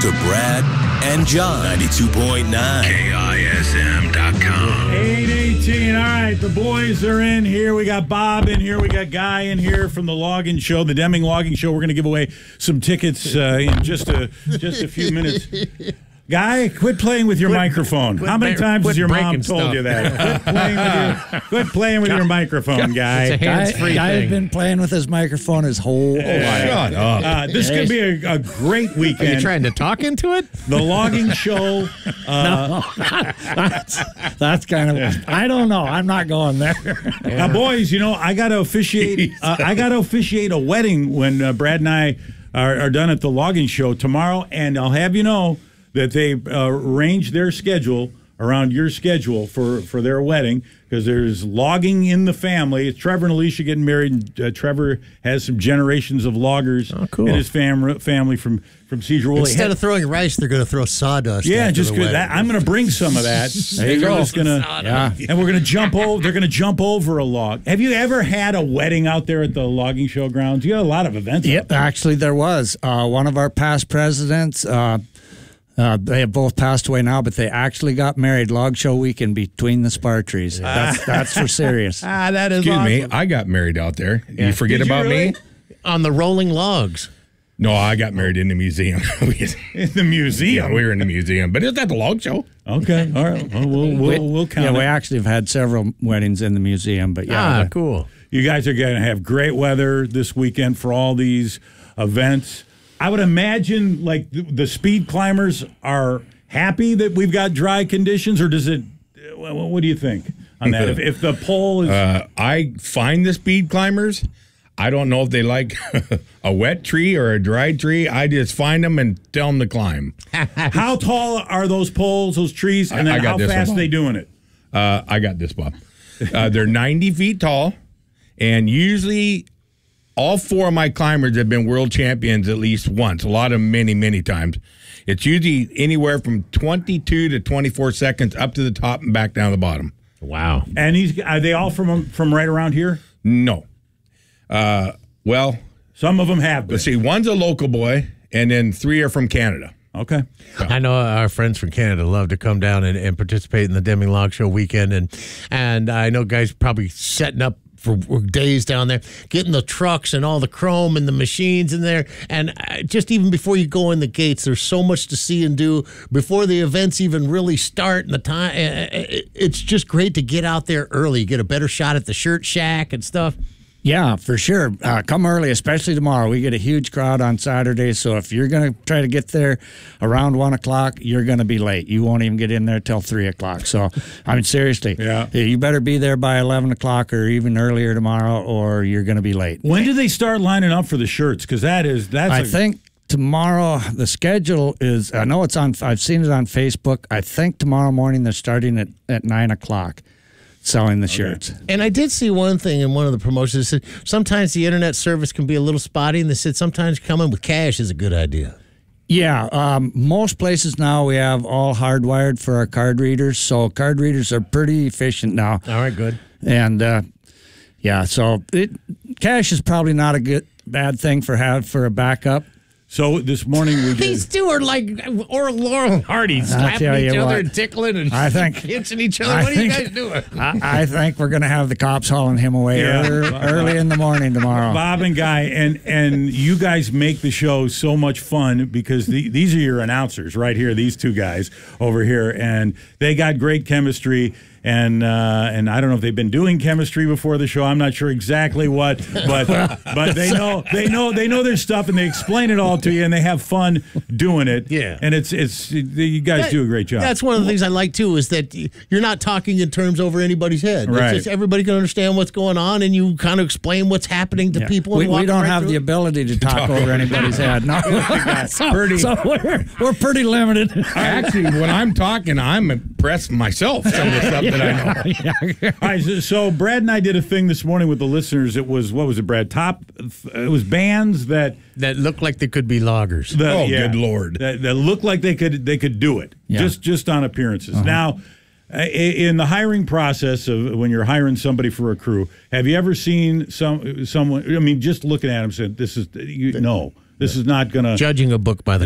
to Brad and John. 92.9 KISM.com. 8:18. All right, the boys are in here. We got Bob in here. We got Guy in here from the Logging Show, the Deming Logging Show. We're going to give away some tickets in just a few minutes. Guy, quit playing with your microphone. How many times has your mom told you that? Quit playing with your microphone, Guy. It's a hands-free Guy thing. has been playing with his microphone his whole life. Shut up. This could be a great Are weekend. you trying to talk into it? The Logging Show. That's kind of. I don't know. I'm not going there. Now, boys, I got to officiate. I got to officiate a wedding when Brad and I are done at the Logging Show tomorrow, and I'll have you know that they arranged their schedule around your schedule for their wedding because there's logging in the family. It's Trevor and Alicia getting married. And, Trevor has some generations of loggers in his family from Cedar Woolley. Instead of throwing rice, they're going to throw sawdust. Yeah, after just the good. wedding. I'm going to bring some of that. There you go. And we're going to jump over. They're going to jump over a log. Have you ever had a wedding out there at the Logging Show grounds? You got a lot of events. Yep, actually, there was one of our past presidents. They have both passed away now, but they actually got married log show weekend between the spar trees. That's for serious. That is Excuse awesome. me, I got married out there. You forget Did you about really? me? On the rolling logs. No, I got married in the museum. In the museum. Yeah, we were in the museum, but it's at the log show. Okay, all right. Well, we'll count Yeah, it. we actually have had several weddings in the museum, but yeah. Cool. You guys are going to have great weather this weekend for all these events. I would imagine, like, the speed climbers are happy that we've got dry conditions, or does it? What do you think on that? If the pole is, I find the speed climbers. I don't know if they like a wet tree or a dry tree. I just find them and tell them to climb. how tall are those poles, those trees, and I then got how this fast one. are they doing it? I got this, Bob. They're 90 feet tall, and usually all four of my climbers have been world champions at least once. A lot of them many, many times. It's usually anywhere from 22 to 24 seconds up to the top and back down to the bottom. Wow. And are they all from right around here? No. Well, Some of them have been. let's see. One's a local boy, and then three are from Canada. Okay. I know our friends from Canada love to come down and participate in the Deming Log Show weekend, and I know guys probably setting up for days down there, getting the trucks and all the chrome and the machines in there, and just even before you go in the gates, there's so much to see and do before the events even really start. And the time, it's just great to get out there early, you get a better shot at the shirt shack and stuff. Yeah, for sure. Come early, especially tomorrow. We get a huge crowd on Saturday, so if you're going to try to get there around 1 o'clock, you're going to be late. You won't even get in there till 3 o'clock. So, I mean, seriously, you better be there by 11 o'clock or even earlier tomorrow, or you're going to be late. When do they start lining up for the shirts? Because I think tomorrow the schedule is. I know it's on. I've seen it on Facebook. I think tomorrow morning they're starting at 9 o'clock. Selling the shirts. And I did see one thing in one of the promotions that said sometimes the internet service can be a little spotty, and they said sometimes coming with cash is a good idea. Yeah, most places now we have all hardwired for our card readers, so card readers are pretty efficient now. All right, good. And so cash is probably not a bad thing for a backup. So this morning we did. These two are like Laurel and Hardy, slapping each other and tickling and pinching each other. What are you guys doing? I think we're going to have the cops hauling him away early in the morning tomorrow. Bob and Guy, and you guys make the show so much fun because these are your announcers right here, these two guys over here, and they got great chemistry. And I don't know if they've been doing chemistry before the show. I'm not sure exactly what, but they know their stuff, and they explain it all to you, and they have fun doing it. Yeah, and it's you guys do a great job. That's one of the things I like too, is that you're not talking in terms over anybody's head. Right. It's just everybody can understand what's going on, and you kind of explain what's happening to people. We don't have the ability to talk over anybody's head. No, so we're pretty limited. Actually, when I'm talking, I'm impressed myself. Some of the stuff that I know. All right, so Brad and I did a thing this morning with the listeners. It was, what was it, Brad? It was bands that look like they could be loggers. Good Lord. That look like they could do it, just on appearances. Now, in the hiring process of when you're hiring somebody for a crew, have you ever seen someone? I mean, just looking at them, said, "This is no, this is not going to." Judging a book by the